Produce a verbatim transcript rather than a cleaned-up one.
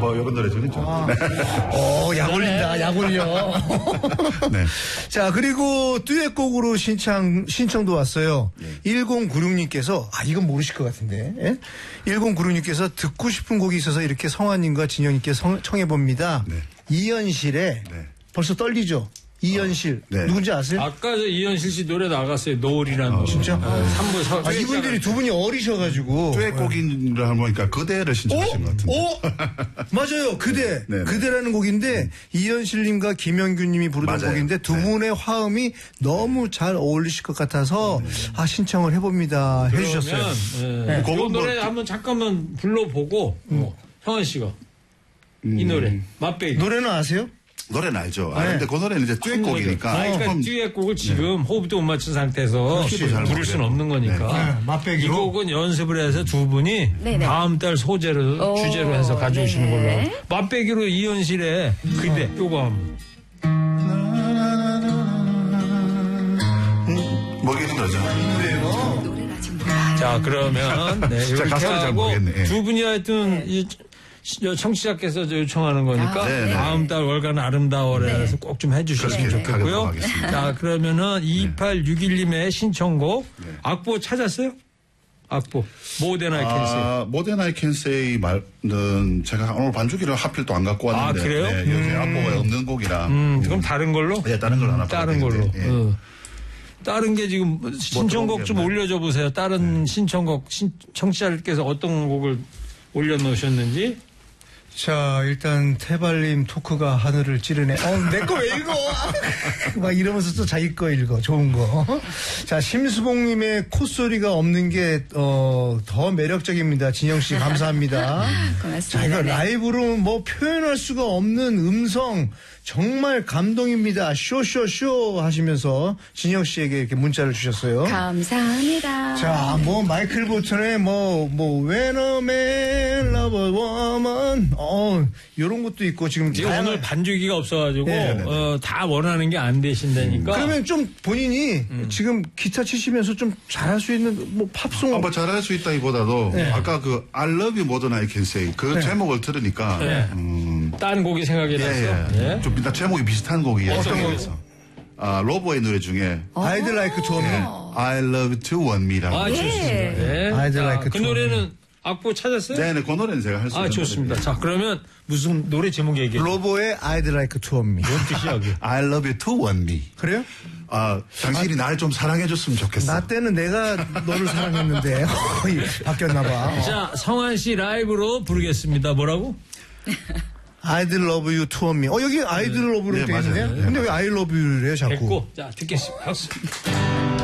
뭐 이런 노래 중이죠. 아. 오, 약 올린다, 약 올려. 네. 자, 그리고 듀엣곡으로 신청, 신청도 왔어요. 예. 천구십육님께서, 아, 이건 모르실 것 같은데. 예? 천구십육님께서 듣고 싶은 곡이 있어서 이렇게 성환님과 진영님께 성, 청해봅니다. 네. 이현실의, 네. 벌써 떨리죠? 이현실. 어, 네. 누군지 아세요? 아까 저 이현실 씨 노래 나갔어요. 노을이라는 거. 진짜? 삼 부 서. 아, 이분들이 두 분이 어리셔가지고. 듀엣곡인을 하니까 그대를 신청하신 것 같은데. 오! 맞아요. 그대. 네, 네. 그대라는 곡인데 이현실님과 김영균님이 부르던 맞아요. 곡인데 두 네. 분의 화음이 너무 잘 어울리실 것 같아서 아 신청을 해봅니다 해주셨어요. 그러면 예. 네. 이 그건 노래 뭐- 한번 잠깐만 불러보고 어, 형원 씨가 이 노래 맛배기. 노래는 아세요? 노래는 알죠. 아, 네. 근데 그 노래는 이제 듀엣곡이니까. 아, 그러니까 조금 듀엣곡을 지금 호흡도 못 맞춘 상태에서 그렇죠. 잘 부를 수는 없는 거니까. 네, 맛배기로. 이 곡은 연습을 해서 두 분이 네네. 다음 달 소재로 오, 주제로 해서 가져오시는 걸로. 네네. 하고. 맛배기로 이현실의 그대 요거 한번. 모르겠는 거죠. 노래가 지금 몰라요. 자, 그러면, 네, 이렇게 가사를 잘 하고 모르겠네. 예. 두 분이 하여튼, 이, 시- 청취자께서 저 요청하는 거니까, 아, 네, 네. 다음 달 월간 아름다워라서 꼭 좀 해주셨으면 그렇게 좋겠고요. 하도록 하겠습니다. 자, 그러면은 이팔육일님의 신청곡, 악보 찾았어요? 악보. 모던 아이 캔 세이. 아, 모던 아이 캔 세이 말은 제가 오늘 반주기를 하필 또 안 갖고 왔는데. 아, 그래요? 네, 요새 악보가 없는 곡이라. 음, 그럼 다른 걸로? 네, 다른 걸 하나 다른 봐야 걸로. 되는데, 예. 어. 다른 게 지금 신청곡 좀 들어오겠네. 올려줘 보세요. 다른 신청곡, 신, 청취자들께서 어떤 곡을 올려놓으셨는지. 자, 일단 태발님 토크가 하늘을 찌르네. 어, 내 거 왜 읽어? 막 이러면서 또 자기 거 읽어. 좋은 거. 자, 심수봉님의 콧소리가 없는 게, 어, 더 매력적입니다. 진영씨, 감사합니다. 고맙습니다. 자, 이거 네. 라이브로 뭐 표현할 수가 없는 음성. 정말 감동입니다. 쇼쇼쇼 하시면서 진영씨에게 이렇게 문자를 주셨어요. 감사합니다. 자, 뭐 마이클 보튼의 뭐 뭐 When a man love a woman, 어 이런 것도 있고 지금 지금 다양한- 오늘 반주기가 없어가지고 네, 네, 네. 어, 다 원하는 게 안 되신다니까. 그러면 좀 본인이 음. 지금 기타 치시면서 좀 잘할 수 있는 뭐 팝송 아, 뭐 잘할 수 있다기보다도 네. 아까 그 I love you more than I can say 그 네. 제목을 들으니까 네. 음, 딴 곡이 생각이 났어. 예, 예. 예. 좀 일단 제목이 비슷한 곡이에요. 어떤 그래서. 아, 로보의 노래 중에 I'd like to me. I love to want me라고. 아, 예. 좋습니다. 예. I'd 자, like 그 to 노래는 악보 찾았어요? 네네, 그 노래는 제가 할 수 있는 아, 좋습니다. 노래인데. 자, 그러면 무슨 노래 제목 얘기해. 로보의 I'd like to me. 뭔 뜻이야, 그게? I love you to want me. 그래요? 아, 당신이 날 좀 사랑해줬으면 좋겠어. 나 때는 내가 너를 사랑했는데 거의 바뀌었나 봐. 자, 성한 씨 라이브로 부르겠습니다. 뭐라고? I'd love you to me. 어 여기 I'd love로 네, 돼 맞아요. 있는데요. 네, 근데 왜 I love you를 해요 자꾸? 됐고. 자, 듣겠습니다. 박수.